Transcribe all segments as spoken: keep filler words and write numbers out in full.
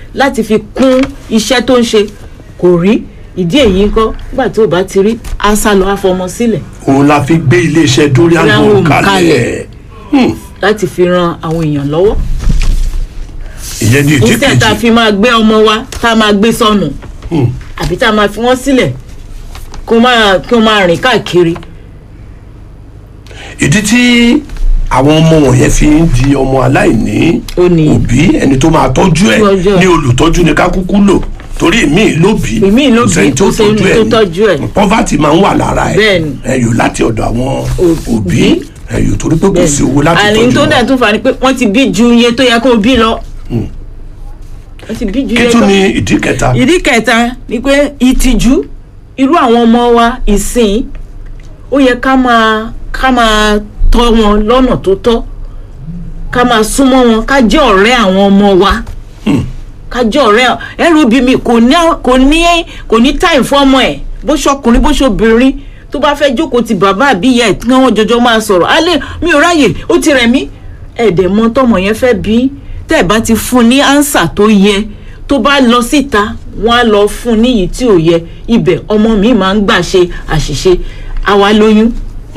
láti fi kún iṣẹ́ tó ń ṣe kò rí ìdí èyí ńkọ́ nígbà tí ò bá ti rí á sá lọ á fọmọ sílẹ̀. òun la fi gbé iléeṣẹ́ Dorian Home kalẹ̀ láti fi ran àwọn èèyàn lọ́wọ́. ìyẹn ní ìdí kejì. instead tá a fi máa gbé ọmọ wa tá a máa gbé sọnù àbí tá a máa fi wọ́n sílẹ̀ kó máa kó máa rìn káàkiri. ìdí tí àwọn ọmọ wọ̀nyẹn fi ń di ọmọ aláìní òbí ẹni tó máa tọ́jú ẹ̀ ní olùtọ́jú ní kákúkú lò torí èmi lóbi sẹ́ni tó tọ́jú ẹ̀ poverty máa ń wà lára ẹ̀ ẹ̀yọ̀ láti ọ̀dọ̀ àwọn òbí ẹ̀yọ̀ torí pé kò sí owó láti tọ́jú wọn. àní tó dẹ̀ tún fà ní pé wọ́n ti bí ju iye tó yẹ kó bí lọ. wọ́n ti bí ju iye tó. kí tún ni ìdí kẹta. ìdí kẹta ni pé ìtìjú irú àwọn ọmọ wa ìsìn ó yẹ ká máa ká máa tọ́ wọn lọ́nà tó tọ́ ká máa súnmọ́ wọn ká jẹ́ ọ̀rẹ́ àwọn ọmọ wa ká jẹ́ ọ̀rẹ́ ẹrù bí mi kò ní kò ní kò ní time fún ọmọ ẹ̀ bó ṣọkùnrin bó ṣobìnrin tó bá fẹ́ jókòó ti bàbá àbí ìyá ẹ̀ tí wọ́n jọjọ́ máa sọ̀rọ̀ alẹ́ mi ò ráyè ó ti rẹ̀ mí ẹ̀dẹ̀ mọ tọmọ yẹn fẹ́ bí tẹ́ ẹ̀ bá ti fún ní ánsà tó yẹ tó bá lọ síta wọ́n á lọ fún níyì tí ò yẹ ibẹ̀ ọmọ mi máa ń gbà ṣe àṣìṣe àwa lóyún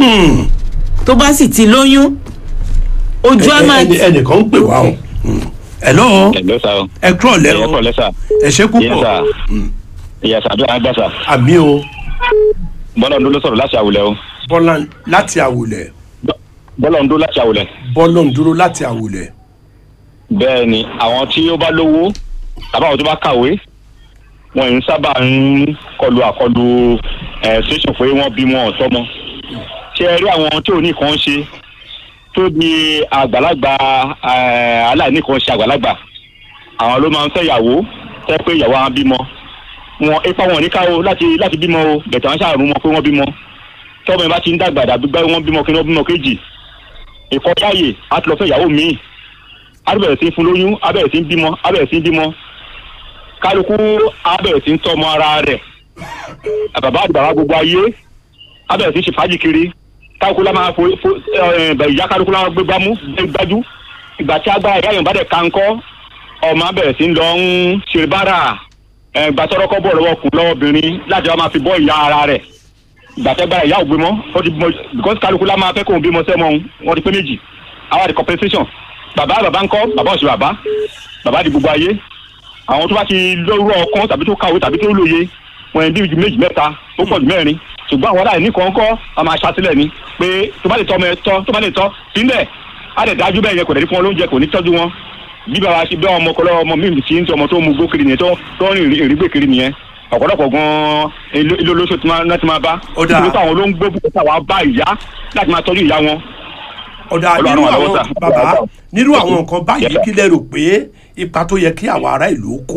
tó bá sì ti lóyún ojú á máa. ẹnìkan ń pè wá o hello ẹ kúrò lẹ o ẹ ṣe púpọ̀ ìyàsá àdúrà àgbàsà. àmì o. bọ́lá ń dúró sọ̀rọ̀ láti àwùlẹ̀ o. bọ́lá láti àwùlẹ̀. bọ́lá ń dúró láti àwùlẹ̀. bọ́lá ń dúró láti àwùlẹ̀. bẹ́ẹ̀ ni àwọn tí ó bá lówó tàbí àwọn tó bá kàwé wọn ń sábà ń kọlu àkọlù ẹ̀ ṣẹ́sùn pé wọ́n bímọ ọ̀tọ́mọ. ṣé ẹ rí àwọn tí ò ní kan ṣe tó di àgbàlagbà aláìní kan ṣe àgbàlagbà àwọn ló máa ń fẹ́ ìyàwó tẹ́ pé ìyàwó àwọn bímọ wọn ipa wọn ní káwọ láti láti bímọ o bẹ̀tẹ̀ wọn ṣàrùn mọ pé wọ́n bímọ tọ́mọ yẹn bá ti ń dàgbà dàbí gbá wọn bímọ kí wọ́n bímọ kejì ìkọjáyè á ti lọ fẹ́ ìyàwó míì á bẹ̀rẹ̀ sí fún lóyún á bẹ̀rẹ̀ sí bímọ á bẹ̀rẹ̀ sí bímọ kálukú á bẹ̀rẹ̀ sí tọ́mọ ara rẹ̀ bàbá àgbà gbogbo ayé á bẹ̀rẹ̀ sí ṣe fàájì kiri kálukú lá máa fo fo ìyá kálukú lá máa gbé gbámú gbájú ìgbà tí agbára ìyá yẹn bá dẹ̀ kankọ́ ọmọ abẹ̀rẹ̀ sí lọ ń ṣe bára ìgbà tọ́rọ́ kọ́ bọ̀ lọ́wọ́ kù lọ́wọ́ obìnrin láti wá máa fi bọ́ ìyá ara rẹ̀ ìgbà tẹ́gbára ìyá ò gbé mọ́ ó ti bímọ because kálukú lá máa fẹ́ kóun bímọ sẹ́mọ́ wọn ti pé méjì àwa di compensation bàbá bàbá ńkọ́ bàbá òsì bàbá bàbá di gbogbo ayé àwọn tó bá ti lọ́rọ̀ ọkàn tàbí tó kàwé tàbí tó lóye wọn bí méjì mẹ́ta ó pọ̀ jù mẹ́rin ṣùgbọ́n àwọn aláìní kọ̀ọ̀kọ́ a máa ṣàtìlẹ̀ ni pé tó bá lè tọ́ ọmọ ẹ tọ́ tó bá lè tọ́ sílẹ̀ á lè dájú bẹ́ẹ̀ yẹn kò dẹ̀ ní fún wọn lóúnjẹ kò ní tọ́jú wọn bí bàbá ṣe bí ọmọ kọlọ ọmọ mi ti ń tọ ọmọ tó mú gbó kiri nìyẹn tó tó rìn ìrìgbè kiri nìyẹn ọ̀pọ̀lọpọ̀ gan-an ilé olóṣù láti máa bá nítorí pé àwọn ló ń gbé bùkátà wá bá ìyá láti máa tọ́jú ìyá wọn. ọ̀dà nínú àwọn bàbá nínú àwọn nǹkan báyìí kí lẹ rò pé ipa tó yẹ kí àwọn ará ìlú kó.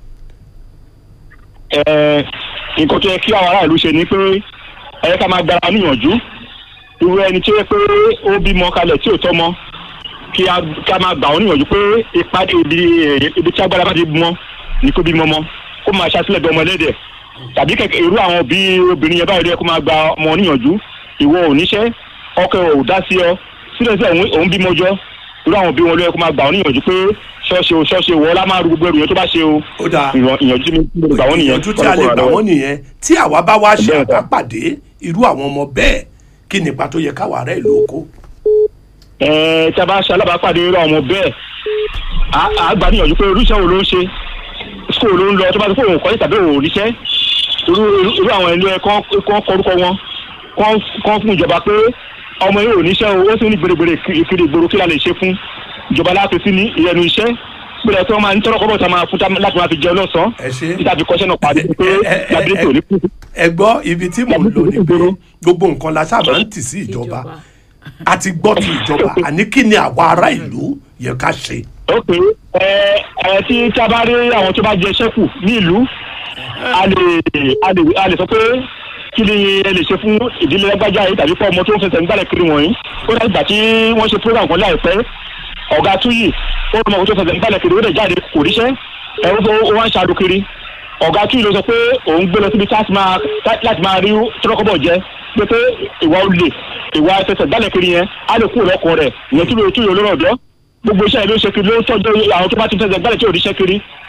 nǹkan tó yẹ kí àwọn ará ìlú ṣe ni pé ẹ ká máa gbára níyànjú irú ẹni tí ó yẹ pé ó bímọ kalẹ̀ tí ò tọ́mọ kí a máa gbà wọn níyànjú pé ìpàdé ibi ibi tí agbára bá ti mọ ní kó bímọ mọ kó máa ṣàtìlẹ̀ bí ọmọ ẹlẹ́dẹ̀ tàbí kẹ̀kẹ́ irú àwọn bí obìnrin yẹn báyìí rẹ kó máa gba ọmọ níyànjú ìwọ ò níṣẹ́ ọkọ ò dá sí ọ sílẹ̀sílẹ̀ òun bímọ jọ irú àwọn bí wọn lóye kó máa gbà wọn níyànjú pé ṣọ́ọ̀ṣe o ṣọ́ọ̀ṣe wọ́n lá máa rú gbogbo ẹrù yẹn tó bá ṣe o ìyànjú tí mo gbà wọ́n nìyẹn. ìyànjú tí a lè gbà wọ́n nìyẹn tí àwa bá wá ṣe àbápàdé irú àwọn ọmọ bẹ́ẹ̀ kí nípa tó yẹ káwa ará ìlú kó. Ẹ̀ẹ́ tí a bá ṣe alábàápàdé irú àwọn ọmọ bẹ́ẹ̀ á gbà níyànjú pé irúṣẹ́ wo ló ń ṣe skul ló ń lọ tó bá ti fún òun kọ́lé tàbí òun níṣẹ́ irú àwọn ẹlú ẹ kán kọrúkọ wọn kán fún ìjọba pé ọmọ yìí ò níṣẹ́ o ó sì ní gbèrègbèrè kiri ìgboro kí la lè ṣe fún ìjọba láti sí ní ìyẹnu iṣẹ́ gbọ́dọ̀ tí wọ́n máa ń tọ́rọ kọ́bọ̀ tí a máa fún láti máa fi jẹun lọ́sàn-án títà fi kọ́ṣẹ́ náà pàdé pé lábílẹ̀ tó ní kú. ẹ gbọ́ ibi tí mò ń lò ní pé gbogbo nǹkan la sábà ń tì sí ìjọba a ti gbọ́ ti ìjọba àní kí ni àwa ará ìlú yẹ ká ṣe. ok ẹ ẹ tí tí a bá rí àwọn tó bá jẹ ṣẹ́kù ní ìlú a lè a lè a lè sọ pé kí ni ẹ lè ṣe fún ìdílé lágbájá yìí tàbí fún ọmọ tó ń fẹsẹ̀ nígbàlẹ̀ kiri wọ̀nyí ó dá ìgbà tí wọ́n ṣe program kan láìpẹ́ ọ̀gá túyì ó lọ́mọ tó fẹsẹ̀ nígbàlẹ̀ kiri ó dẹ̀ jáde kò ríṣẹ́ ẹ̀ ó wá ń ṣàdó kiri ọ̀gá túyì ló sọ pé òun gbé lọ síbi láti máa rí tọ́lọ́kọ́bọ̀ jẹ pé pé ìwà olè ìwà ẹsẹsẹ gbálẹ̀ kiri yẹn á lè kú lọ́kọ̀ rẹ̀ ìyẹn túyì olóró ọ̀dọ́ gbogbo iṣẹ́ ìlú ṣe kiri ló ń tọ́jú àwọn tó bá ti fẹsẹ̀ gbálẹ̀ tí ò ríṣẹ́ kiri